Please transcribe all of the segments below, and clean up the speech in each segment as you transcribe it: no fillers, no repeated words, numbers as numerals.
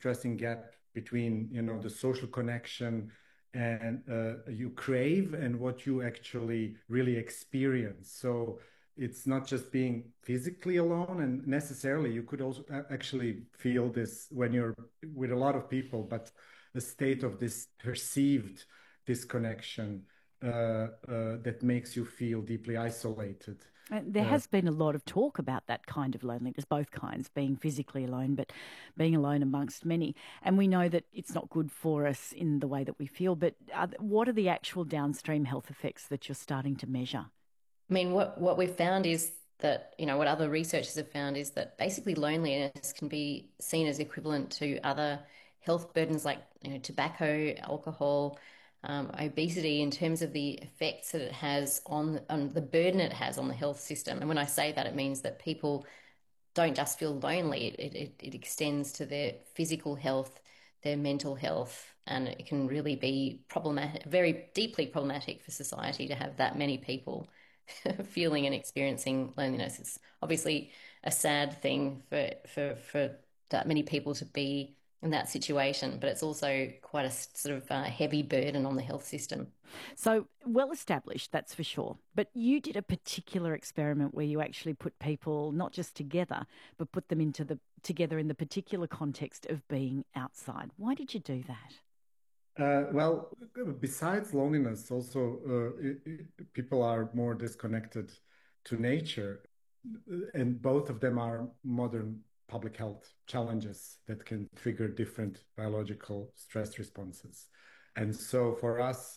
distressing gap between, the social connection and you crave and what you actually really experience. So it's not just being physically alone, and necessarily you could also actually feel this when you're with a lot of people, but a state of this perceived disconnection that makes you feel deeply isolated. And there Uh, has been a lot of talk about that kind of loneliness, both kinds, being physically alone, but being alone amongst many. And we know that it's not good for us in the way that we feel. But what are the actual downstream health effects that you're starting to measure? I mean, what we've found is that, what other researchers have found is that basically loneliness can be seen as equivalent to other health burdens like, tobacco, alcohol, obesity, in terms of the effects that it has on the burden it has on the health system. And when I say that, it means that people don't just feel lonely, it extends to their physical health, their mental health, and it can really be problematic, very deeply problematic for society to have that many people feeling and experiencing loneliness. It's obviously a sad thing for that many people to be in that situation, but it's also quite a sort of heavy burden on the health system. So, well established, that's for sure. But you did a particular experiment where you actually put people not just together, but put them together in the particular context of being outside. Why did you do that? well, besides loneliness, also people are more disconnected to nature, and both of them are modern public health challenges that can trigger different biological stress responses. And so for us,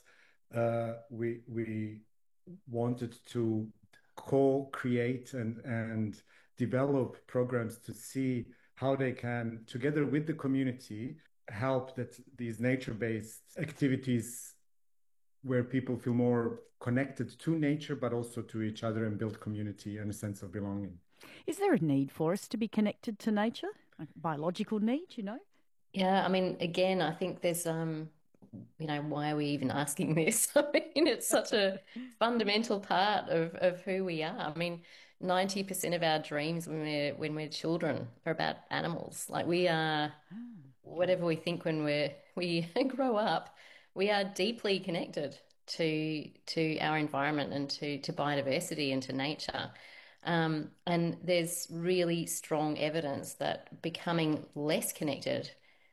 we wanted to co-create and develop programs to see how they can, together with the community, help that these nature-based activities where people feel more connected to nature, but also to each other and build community and a sense of belonging. Is there a need for us to be connected to nature? A biological need? Yeah, I mean, again, I think there's why are we even asking this? I mean, it's such a fundamental part of who we are. I mean, 90% of our dreams when we're children are about animals. Like we are whatever we think when we grow up, we are deeply connected to our environment and to biodiversity and to nature. And there's really strong evidence that becoming less connected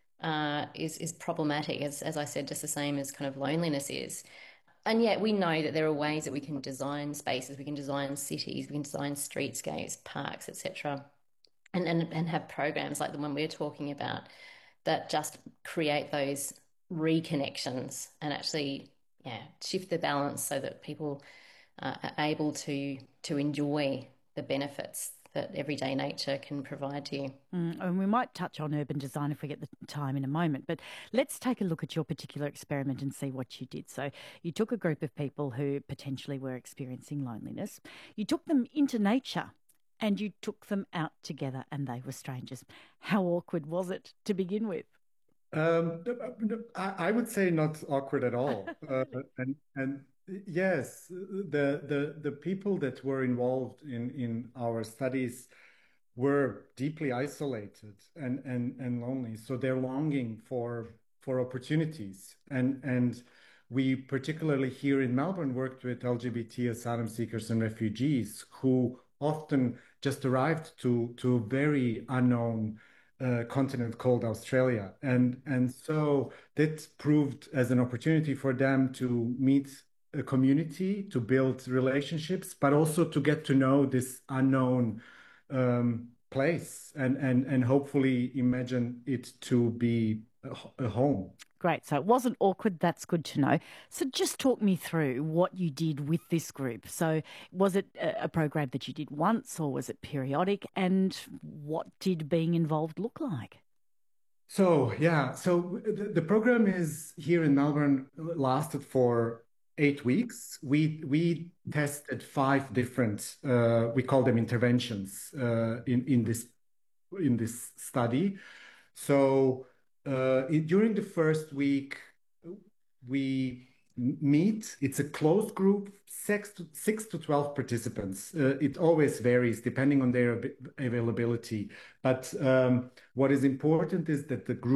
is problematic, as I said, just the same as kind of loneliness is. And yet we know that there are ways that we can design spaces, we can design cities, we can design streetscapes, parks, etc., and have programs like the one we're talking about that just create those reconnections and actually, shift the balance so that people are able to enjoy the benefits that everyday nature can provide to you. And we might touch on urban design if we get the time in a moment, but let's take a look at your particular experiment and see what you did. So you took a group of people who potentially were experiencing loneliness. You took them into nature and you took them out together and they were strangers. How awkward was it to begin with? Um, I would say not awkward at all. And yes, the people that were involved in our studies were deeply isolated and lonely. So they're longing for opportunities. And we particularly here in Melbourne worked with LGBT asylum seekers and refugees who often just arrived to a very unknown continent called Australia. And so that proved as an opportunity for them to meet a community, to build relationships, but also to get to know this unknown place and hopefully imagine it to be a home. Great. So it wasn't awkward. That's good to know. So just talk me through what you did with this group. So was it a program that you did once or was it periodic? And what did being involved look like? So yeah, so the program is here in Melbourne, lasted for 8 weeks. We tested five different we call them interventions in this study. So during the first week, we meet. It's a closed group, 6 to 12 participants. It always varies depending on their availability. But what is important is that the group